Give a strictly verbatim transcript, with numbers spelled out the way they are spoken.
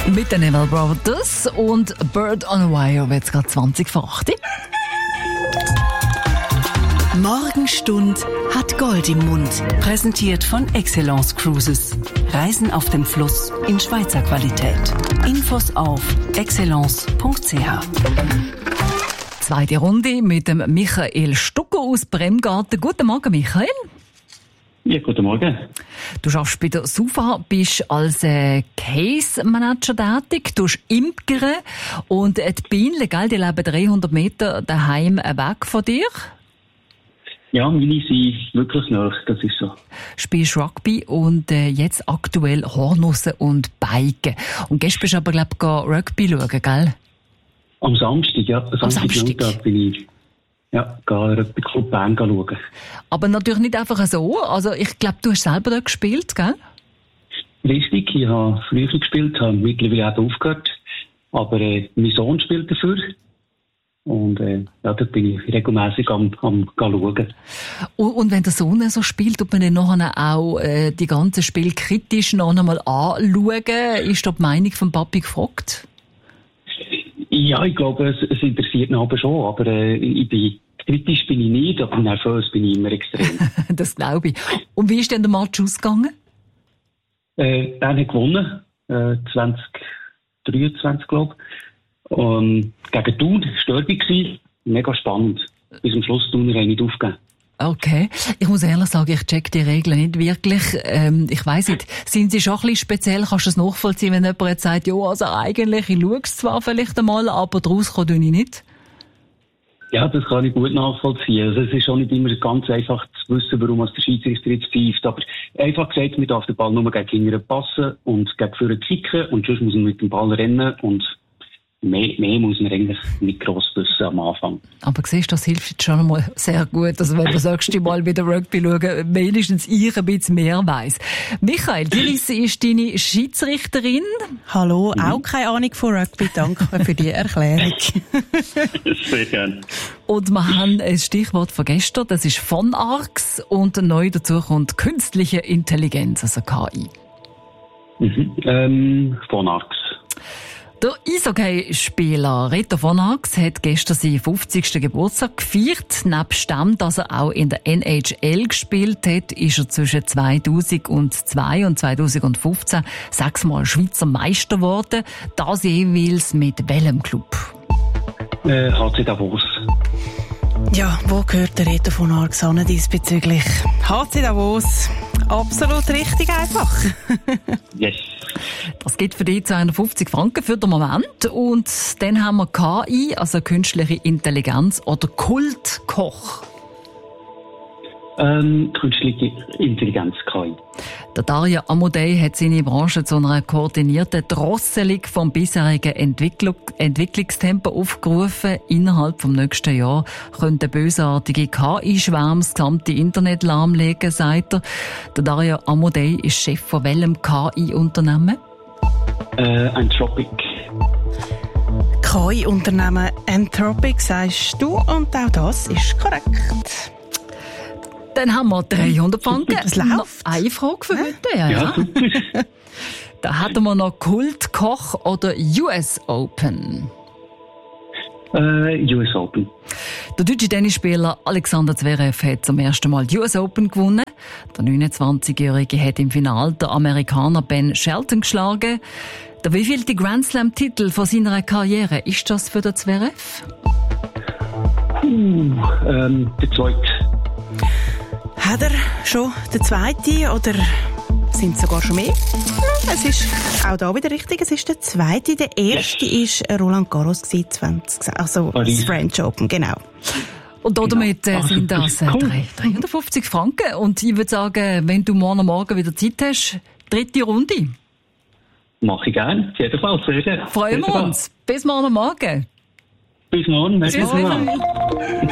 Mit den Neville Brothers und Bird on a Wire wird es gerade zwanzig vor acht. Morgenstund hat Gold im Mund. Präsentiert von Excellence Cruises. Reisen auf dem Fluss in Schweizer Qualität. Infos auf excellence punkt c h. Zweite Runde mit dem Michael Stucker aus Bremgarten. Guten Morgen, Michael. Ja, guten Morgen. Du arbeitest bei der SUFA, bist als äh, Case Manager tätig, du imkern und äh, die Bienen, gell, die leben dreihundert Meter daheim weg von dir. Ja, meine sind wirklich nah, das ist so. Spielst Rugby und äh, jetzt aktuell Hornussen und Biken. Und gestern bist du aber, glaube ich, Rugby schauen, gell? Am Samstag, ja. Am Samstag bin ich ja, Rugby Club Bern schauen. Aber natürlich nicht einfach so. Also ich glaube, du hast selber dort gespielt, gell? Richtig, ich habe früher gespielt, habe mittlerweile auch aufgehört. Aber äh, mein Sohn spielt dafür. Und äh, ja, da bin ich regelmässig am, am schauen. Und, und wenn der Sohn so spielt, tut man dann nachher auch äh, die ganzen Spiele kritisch noch einmal anschauen? Ist da die Meinung vom Papi gefragt? Ja, ich glaube, es, es interessiert ihn aber schon. Aber äh, ich bin, kritisch bin ich nicht, aber nervös bin ich immer extrem. Das glaube ich. Und wie ist denn der Match ausgegangen? Äh, Bern hat gewonnen, äh, zwanzig dreiundzwanzig, glaube ich. Um, gegen Thun war es Derby, mega spannend. Bis zum Schluss Thuner haben nicht aufgegeben. Okay. Ich muss ehrlich sagen, ich check die Regeln nicht wirklich. Ähm, ich weiss nicht, sind sie schon ein bisschen speziell? Kannst du das nachvollziehen, wenn jemand jetzt sagt, ja, also eigentlich, ich schaue es zwar vielleicht einmal, aber daraus komme ich nicht? Ja, das kann ich gut nachvollziehen. Also es ist auch nicht immer ganz einfach zu wissen, warum der Schiedsrichter jetzt pfeift. Aber einfach gesagt, man darf den Ball nur gegen die Kinder passen und gegen vorne kicken und sonst muss man mit dem Ball rennen und Mehr, mehr muss man eigentlich nicht gross wissen am Anfang. Aber siehst du, das hilft jetzt schon einmal sehr gut. Also wenn du sagst, mal wieder Rugby schauen, wenigstens ich ein bisschen mehr weiss. Michael, Dilisse ist deine Schiedsrichterin. Hallo, auch keine Ahnung von Rugby. Danke für die Erklärung. Sehr gerne. Und wir haben ein Stichwort von gestern, das ist von Arx und neu dazu kommt künstliche Intelligenz, also K I. Mhm. Ähm, von Arx. Der Eishockey-Spieler Reto von Arx hat gestern seinen fünfzigsten Geburtstag gefeiert. Nebst dem, dass er auch in der N H L gespielt hat, ist er zwischen zweitausendzwei und zweitausendfünfzehn sechsmal Schweizer Meister geworden. Das jeweils mit welchem Club? Äh, H C Davos. Ja, wo gehört der Reto von Arx an diesbezüglich? H C Davos. Absolut richtig einfach. Yes. Das gibt für dich zweihundertfünfzig Franken für den Moment. Und dann haben wir K I, also künstliche Intelligenz oder Kultkoch. Ähm, künstliche Intelligenz, K I. Der Dario Amodei hat seine Branche zu einer koordinierten Drosselung vom bisherigen Entwicklung, Entwicklungstempo aufgerufen. Innerhalb vom nächsten Jahr könnte bösartige K I-Schwärme das gesamte Internet lahmlegen, sagt er. Der Dario Amodei ist Chef von welchem K I-Unternehmen? Äh, Anthropic. K I-Unternehmen Anthropic, sagst du, und auch das ist korrekt. Dann haben wir dreihundert Franken. Das läuft. Eine Frage für heute. Ja, Ja, super. Da hatten wir noch Kultkoch oder U S Open. Äh, U S Open. Der deutsche Tennisspieler Alexander Zverev hat zum ersten Mal die U S Open gewonnen. Der neunundzwanzigjährige hat im Finale den Amerikaner Ben Shelton geschlagen. Der wievielte Grand Slam-Titel von seiner Karriere ist das für den Zverev? Uh, ähm, der zweite. Hat er schon den zweiten oder sind es sogar schon mehr? Es ist auch da wieder richtig, es ist der zweite. Der erste war Roland Garros zwanzig, also Paris. das French Open, genau. Und damit äh, Genau. sind das äh, Cool. dreihundertfünfzig Franken. Und ich würde sagen, wenn du morgen Morgen wieder Zeit hast, dritte Runde. Mache ich gerne. Auf jeden Fall. Sehr gerne. Freuen wir uns. Bis morgen Morgen. Bis morgen. Bis Bis morgen. morgen.